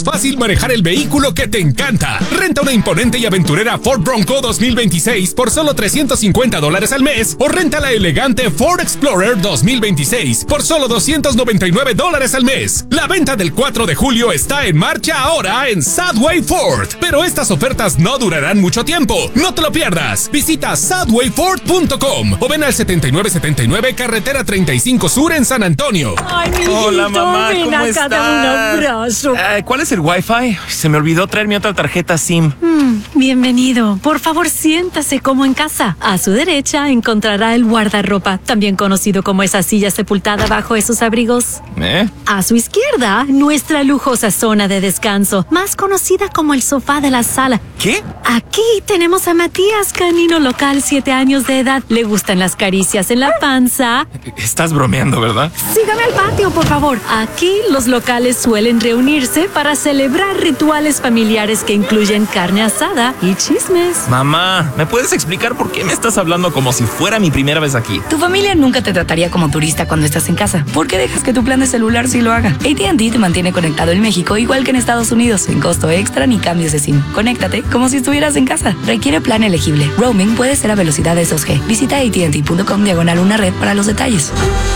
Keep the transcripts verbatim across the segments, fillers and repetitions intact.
más fácil manejar el vehículo que te encanta. Renta una imponente y aventurera Ford Bronco dos mil veintiséis por solo trescientos cincuenta dólares al mes o renta la elegante Ford Explorer dos mil veintiséis por solo doscientos noventa y nueve dólares al mes. La venta del cuatro de julio está en marcha ahora en Sadway Ford, pero estas ofertas no durarán mucho tiempo. No te lo pierdas. Visita sadway ford punto com o ven al setenta y nueve setenta y nueve Carretera treinta y cinco Sur en San Antonio. Ay, mijito, hola, mamá, ven ¿cómo acá, estás? dame un abrazo. Eh, ¿Cuál es el Wi-Fi? Se me olvidó traer mi otra tarjeta SIM. Mm, bienvenido. Por favor, siéntase como en casa. A su derecha encontrará el guardarropa, también conocido como esa silla sepultada bajo esos abrigos. ¿Eh? A su izquierda, nuestra lujosa zona de descanso, más conocida como el sofá de la sala. ¿Qué? Aquí tenemos a Matías, canino local, siete años de edad. Le gustan las caricias en la panza. Estás bromeando, ¿verdad? Sígame al patio, por favor. Aquí los locales suelen reunirse para celebrar rituales familiares que incluyen carne asada y chismes. Mamá, ¿me puedes explicar por qué me estás hablando como si fuera mi primera vez aquí? Tu familia nunca te trataría como turista cuando estás en casa. ¿Por qué dejas que tu plan de celular sí lo haga? A T and T te mantiene conectado en México igual que en Estados Unidos, sin costo extra ni cambios de SIM. Conéctate como si estuvieras en casa. Requiere plan elegible. Roaming puede ser a velocidades dos G. Visita A T and T punto com diagonal una red para los detalles.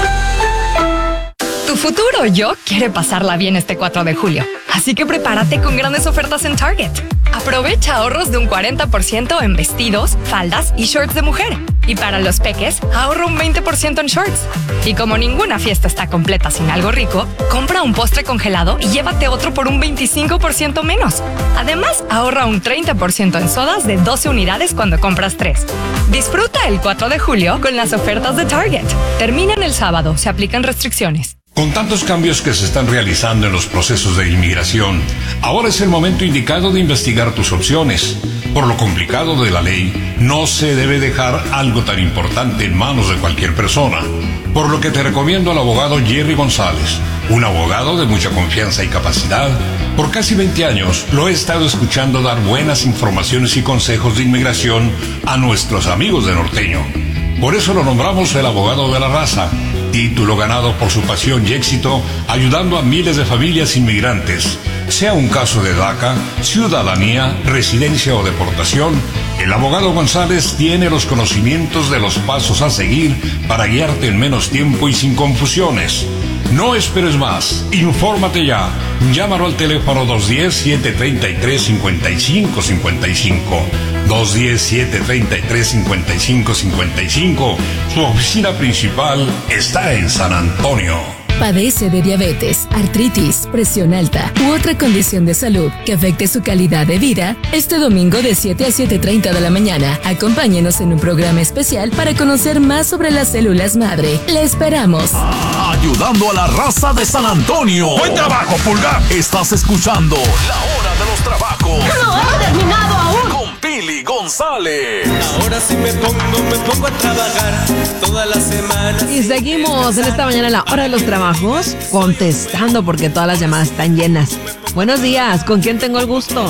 Tu futuro yo quiere pasarla bien este cuatro de julio. Así que prepárate con grandes ofertas en Target. Aprovecha ahorros de un cuarenta por ciento en vestidos, faldas y shorts de mujer. Y para los peques, ahorra un veinte por ciento en shorts. Y como ninguna fiesta está completa sin algo rico, compra un postre congelado y llévate otro por un veinticinco por ciento menos. Además, ahorra un treinta por ciento en sodas de doce unidades cuando compras tres. Disfruta el cuatro de julio con las ofertas de Target. Terminan el sábado, se aplican restricciones. Con tantos cambios que se están realizando en los procesos de inmigración, ahora es el momento indicado de investigar tus opciones. Por lo complicado de la ley, no se debe dejar algo tan importante en manos de cualquier persona. Por lo que te recomiendo al abogado Jerry González, un abogado de mucha confianza y capacidad. Por casi veinte años lo he estado escuchando dar buenas informaciones y consejos de inmigración a nuestros amigos de Norteño. Por eso lo nombramos el abogado de la raza, título ganado por su pasión y éxito ayudando a miles de familias inmigrantes. Sea un caso de DACA, ciudadanía, residencia o deportación, el abogado González tiene los conocimientos de los pasos a seguir para guiarte en menos tiempo y sin confusiones. No esperes más, infórmate ya. Llámalo al teléfono dos uno cero, siete tres tres, cinco cinco cinco cinco. dos uno cero, siete tres tres, cinco cinco cinco cinco. Su oficina principal está en San Antonio. Padece de diabetes, artritis, presión alta u otra condición de salud que afecte su calidad de vida. Este domingo de siete a siete treinta de la mañana, acompáñenos en un programa especial para conocer más sobre las células madre. Le esperamos. Ayudando a la raza de San Antonio. ¡Buen trabajo, Pulgar! Estás escuchando La Hora de los Trabajos. ¡No hemos terminado aún! Con Pili González. Ahora sí me pongo, me pongo a trabajar toda la semana. Y seguimos en esta mañana en La Hora de los Trabajos contestando porque todas las llamadas están llenas. Buenos días, ¿con quién tengo el gusto?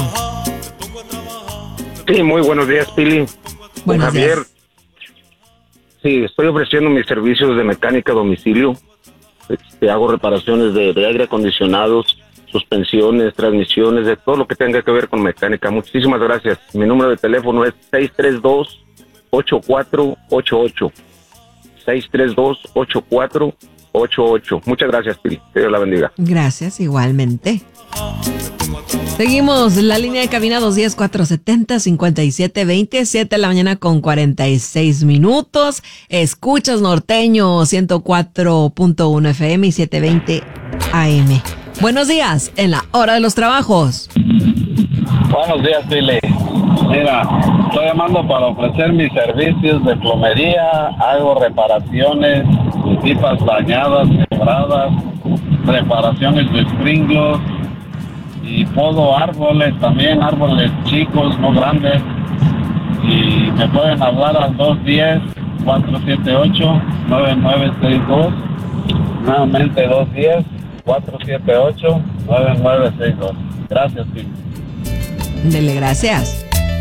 Sí, muy buenos días, Pili. Buenos Javier. días. Sí, estoy ofreciendo mis servicios de mecánica a domicilio. Este, hago reparaciones de, de aire acondicionados, suspensiones, transmisiones, de todo lo que tenga que ver con mecánica. Muchísimas gracias. Mi número de teléfono es seis tres dos, ocho cuatro ocho ocho. seis tres dos, ocho cuatro ocho ocho. Muchas gracias, Pili. Que Dios la bendiga. Gracias, igualmente. Seguimos la línea de cabina dos uno cero, cuatro siete cero, cinco siete dos cero, siete de la mañana con cuarenta y seis minutos. Escuchas Norteño ciento cuatro punto uno F M y setecientos veinte A M. Buenos días en La Hora de los Trabajos. Buenos días, Pili. Mira, estoy llamando para ofrecer mis servicios de plomería, hago reparaciones de pipas dañadas, quebradas, reparaciones de sprinklos y podo árboles también, árboles chicos, no grandes. Y me pueden hablar al dos uno cero, cuatro siete ocho, nueve nueve seis dos. Nuevamente dos uno cero, cuatro siete ocho, nueve nueve seis dos. Gracias, Pili. Dele gracias.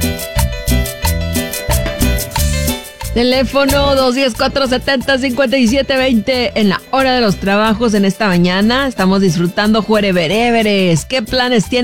Teléfono dos uno cero, cuatro siete cero, cinco siete dos cero en La Hora de los Trabajos en esta mañana. Estamos disfrutando juereveréveres. ¿Qué planes tienen?